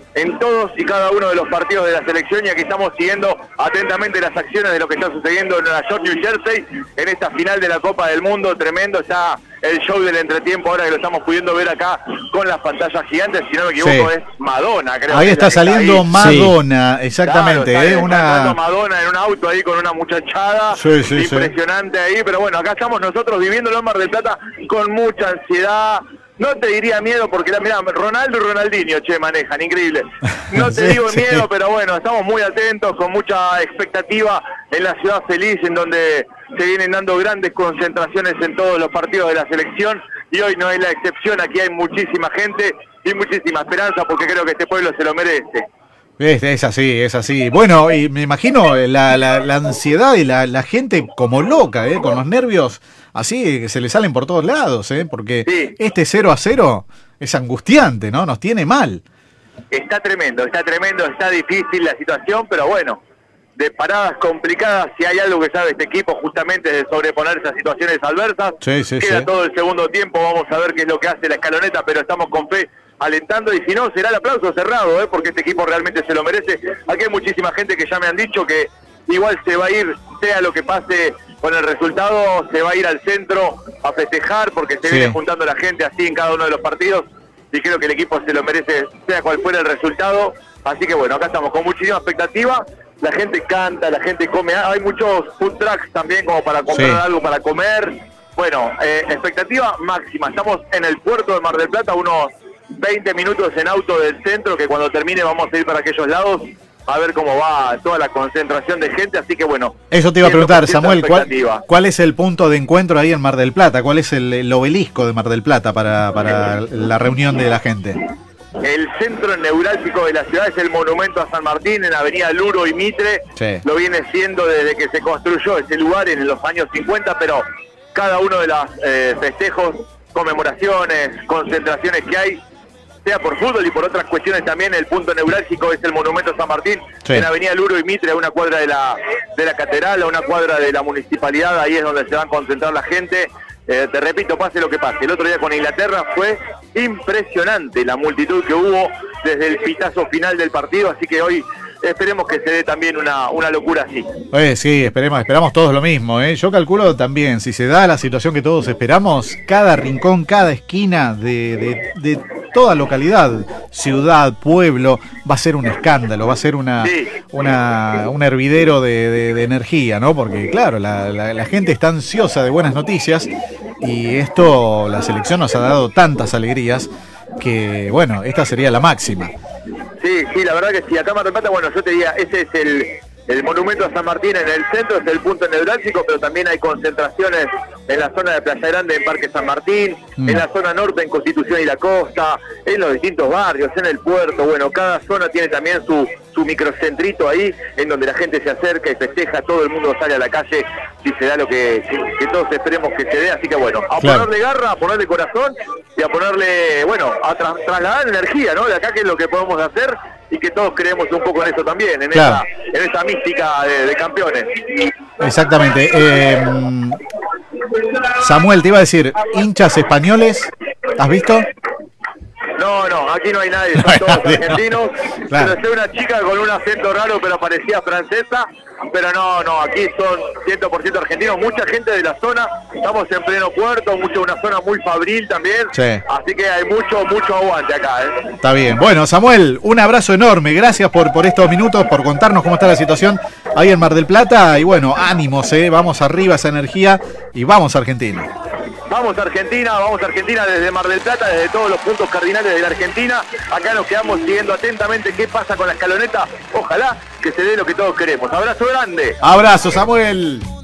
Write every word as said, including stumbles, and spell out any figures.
en todos y cada uno de los partidos de la selección, y aquí estamos siguiendo atentamente las acciones de lo que está sucediendo en Nueva York, New Jersey, en esta final de la Copa del Mundo. Tremendo está el show del entretiempo, ahora que lo estamos pudiendo ver acá con las pantallas gigantes, si no me equivoco, sí. Es Madonna, creo. Ahí que está saliendo ahí. Madonna, sí. Exactamente. Claro, eh, una Madonna en un auto ahí con una muchachada, sí, sí, impresionante sí. ahí, pero bueno, acá estamos nosotros viviendo en Mar del Plata con mucha ansiedad. No te diría miedo porque, mirá, Ronaldo y Ronaldinho, che, manejan, increíble. No te sí, digo sí. miedo, pero bueno, estamos muy atentos, con mucha expectativa en la ciudad feliz, en donde se vienen dando grandes concentraciones en todos los partidos de la selección, y hoy no es la excepción. Aquí hay muchísima gente y muchísima esperanza, porque creo que este pueblo se lo merece. Es, es así, es así. Bueno, y me imagino la, la, la ansiedad y la, la gente como loca, ¿eh? Con los nervios así que se le salen por todos lados, ¿eh? Porque sí. Este cero a cero es angustiante, ¿no? Nos tiene mal. Está tremendo, está tremendo, está difícil la situación, pero bueno, de paradas complicadas, si hay algo que sabe este equipo justamente de sobreponerse a situaciones adversas. Sí, sí, queda sí. todo el segundo tiempo, vamos a ver qué es lo que hace la escaloneta, pero estamos con fe alentando, y si no, será el aplauso cerrado, ¿eh? Porque este equipo realmente se lo merece. Aquí hay muchísima gente que ya me han dicho que igual se va a ir, sea lo que pase con el resultado, se va a ir al centro a festejar, porque se sí. viene juntando la gente así en cada uno de los partidos, y creo que el equipo se lo merece, sea cual fuera el resultado. Así que bueno, acá estamos con muchísima expectativa, la gente canta, la gente come, hay muchos food trucks también como para comprar sí. algo para comer. Bueno, eh, expectativa máxima, estamos en el puerto de Mar del Plata, unos veinte minutos en auto del centro, que cuando termine vamos a ir para aquellos lados a ver cómo va toda la concentración de gente, así que bueno. Eso te iba a preguntar, Samuel, ¿cuál, ¿cuál es el punto de encuentro ahí en Mar del Plata? ¿Cuál es el, el obelisco de Mar del Plata para, para la reunión de la gente? El centro neurálgico de la ciudad es el Monumento a San Martín, en Avenida Luro y Mitre. Sí. Lo viene siendo desde que se construyó ese lugar en los años cincuenta, pero cada uno de los eh, festejos, conmemoraciones, concentraciones que hay, sea por fútbol y por otras cuestiones también, el punto neurálgico es el Monumento a San Martín, sí. en Avenida Luro y Mitre, a una cuadra de la, de la catedral, a una cuadra de la municipalidad, ahí es donde se va a concentrar la gente. Eh, te repito, pase lo que pase. El otro día con Inglaterra fue impresionante la multitud que hubo desde el pitazo final del partido, así que hoy esperemos que se dé también una, una locura así. Eh, sí, esperemos, esperamos todos lo mismo, ¿eh? Yo calculo también, si se da la situación que todos esperamos, cada rincón, cada esquina de, de, de toda localidad, ciudad, pueblo, va a ser un escándalo, va a ser una, sí. una un hervidero de, de, de energía, ¿no? Porque claro, la, la, la gente está ansiosa de buenas noticias, y esto, la selección nos ha dado tantas alegrías que, bueno, esta sería la máxima. Sí, sí, la verdad que sí. Acá en Mar del Plata, bueno, yo te diría, ese es el, el Monumento a San Martín en el centro, es el punto neurálgico, pero también hay concentraciones en la zona de Playa Grande, en Parque San Martín, mm. en la zona norte, en Constitución y la Costa, en los distintos barrios, en el puerto. Bueno, cada zona tiene también su, su microcentrito ahí, en donde la gente se acerca y festeja, todo el mundo sale a la calle si se da lo que, que, que todos esperemos que se dé. Así que bueno, a claro. ponerle garra, a ponerle corazón y a ponerle, bueno, a tra trasladar energía, ¿no? De acá, que es lo que podemos hacer, y que todos creemos un poco en eso también, en, claro. esa, en esa mística de, de campeones. Exactamente. Eh, Samuel, te iba a decir, hinchas españoles, ¿has visto? No, no, aquí no hay nadie, son todos argentinos. Claro. Pero sé una chica con un acento raro, pero parecía francesa. Pero no, no, aquí son cien por ciento argentinos, mucha gente de la zona, estamos en pleno puerto, mucho, una zona muy fabril también, sí. así que hay mucho, mucho aguante acá, ¿eh? Está bien. Bueno, Samuel, un abrazo enorme, gracias por, por estos minutos, por contarnos cómo está la situación ahí en Mar del Plata, y bueno, ánimos, ¿eh? Vamos arriba esa energía, y vamos a Argentina. Vamos a Argentina, vamos a Argentina desde Mar del Plata, desde todos los puntos cardinales de la Argentina. Acá nos quedamos siguiendo atentamente qué pasa con la escaloneta. Ojalá que se dé lo que todos queremos. Abrazo grande. Abrazo, Samuel.